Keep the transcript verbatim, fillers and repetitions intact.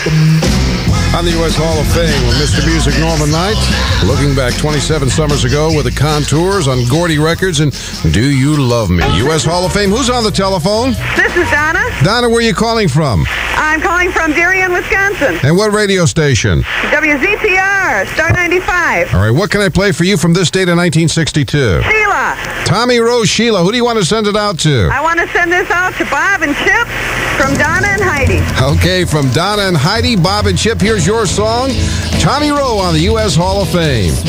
On the U S Hall of Fame with Mister Music Norman Knight, looking back twenty-seven summers ago with the Contours on Gordy Records and Do You Love Me? U S Hall of Fame. Who's on the telephone? This is Donna. Donna, where are you calling from? I'm calling from Darien, Wisconsin. And what radio station? W Z T R, Star ninety-five. All right, what can I play for you from this date in nineteen sixty-two? Sheila. Tommy Rose, Sheila. Who do you want to send it out to? I want to send this out to Bob and Chip from Donna and Heidi. Okay, from Donna and Heidi, Bob and Chip, here's your song, Tommy Rowe on the U S Hall of Fame.